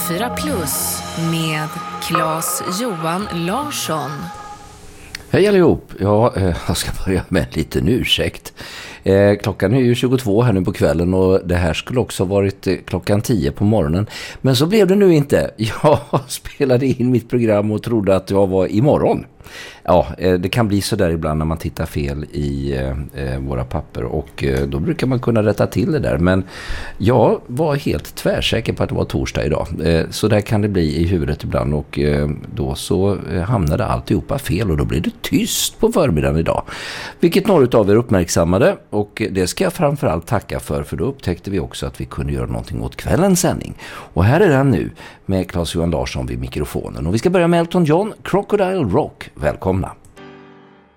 94 plus med Claes-Johan Larsson. Hej allihop, jag ska börja med en liten ursäkt. Klockan är ju 22 här nu på kvällen och det här skulle också ha varit klockan 10 på morgonen. Men så blev det nu inte. Jag spelade in mitt program och trodde att jag var imorgon. Ja, det kan bli så där ibland när man tittar fel i våra papper och då brukar man kunna rätta till det där. Men jag var helt tvärsäker på att det var torsdag idag. Så där kan det bli i huvudet ibland och då så hamnade alltihopa fel och då blev det tyst på förmiddagen idag. Vilket några av er uppmärksammade och det ska jag framförallt tacka för då upptäckte vi också att vi kunde göra någonting åt kvällens sändning. Och här är den nu med Claes-Johan Larsson vid mikrofonen. Och vi ska börja med Elton John, Crocodile Rock. Välkomna!